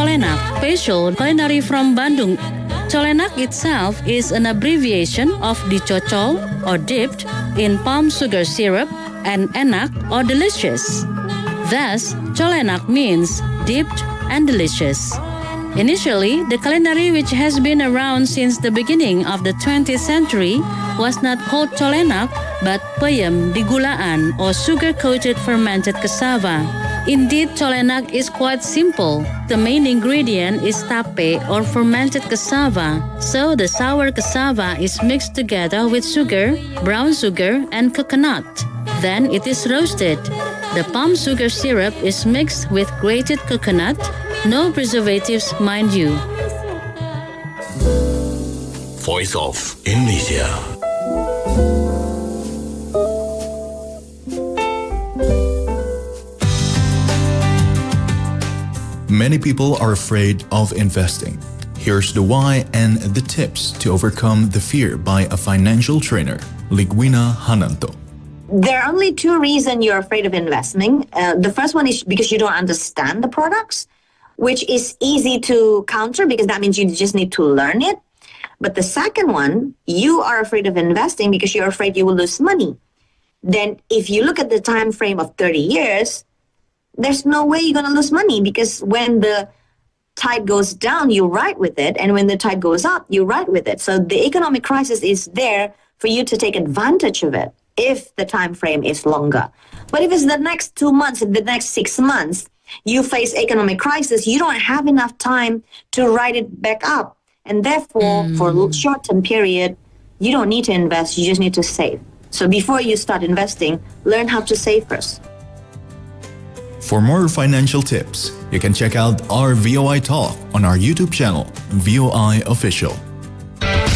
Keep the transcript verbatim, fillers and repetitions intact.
Colenak, special culinary from Bandung. Colenak itself is an abbreviation of dicocol or dipped in palm sugar syrup and enak or delicious. Thus, Colenak means dipped and delicious. Initially, the culinary which has been around since the beginning of the twentieth century was not called Colenak but peyem digulaan or sugar-coated fermented cassava. Indeed, Colenak is quite simple. The main ingredient is tape or fermented cassava. So the sour cassava is mixed together with sugar, brown sugar, and coconut. Then it is roasted. The palm sugar syrup is mixed with grated coconut. No preservatives, mind you. Voice of Indonesia. Many people are afraid of investing. Here's the why and the tips to overcome the fear by a financial trainer, Ligwina Hananto. There are only two reasons you're afraid of investing. Uh, the first one is because you don't understand the products, which is easy to counter because that means you just need to learn it. But the second one, you are afraid of investing because you're afraid you will lose money. Then if you look at the time frame of thirty years, there's no way you're going to lose money because when the tide goes down, you ride with it. And when the tide goes up, you ride with it. So the economic crisis is there for you to take advantage of it if the time frame is longer. But if it's the next two months, if the next six months, you face economic crisis, you don't have enough time to ride it back up. And therefore, mm. for a short-term period, you don't need to invest, you just need to save. So before you start investing, learn how to save first. For more financial tips, you can check out our V O I Talk on our YouTube channel, V O I Official.